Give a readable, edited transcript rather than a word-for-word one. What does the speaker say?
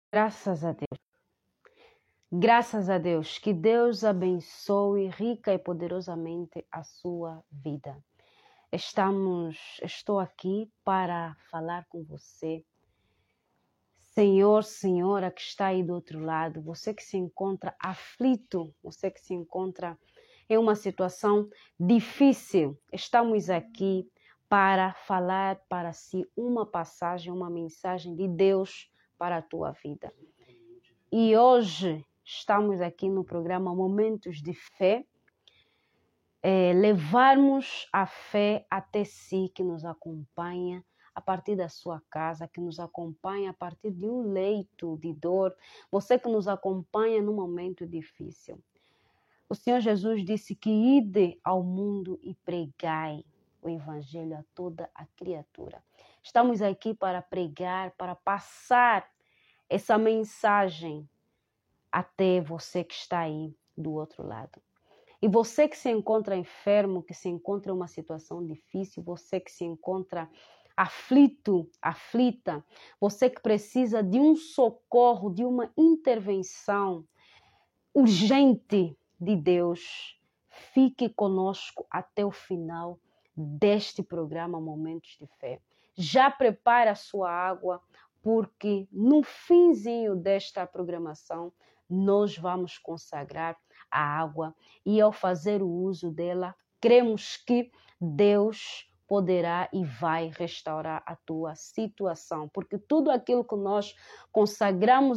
Graças a Deus. Graças a Deus. Que Deus abençoe rica e poderosamente a sua vida. Estou aqui para falar com você. Senhor, senhora que está aí do outro lado, você que se encontra aflito, você que se encontra em uma situação difícil, estamos aqui para falar para si uma passagem, uma mensagem de Deus para a tua vida. E hoje estamos aqui no programa Momentos de Fé, levarmos a fé até si que nos acompanha a partir da sua casa, que nos acompanha a partir de um leito de dor, você que nos acompanha num momento difícil. O Senhor Jesus disse que ide ao mundo e pregai o evangelho a toda a criatura. Estamos aqui para pregar, para passar essa mensagem até você que está aí do outro lado. E você que se encontra enfermo, que se encontra em uma situação difícil, você que se encontra aflito, aflita, você que precisa de um socorro, de uma intervenção urgente de Deus, fique conosco até o final deste programa Momentos de Fé. Já prepare a sua água, porque no finzinho desta programação nós vamos consagrar a água e ao fazer o uso dela, cremos que Deus poderá e vai restaurar a tua situação, porque tudo aquilo que nós consagramos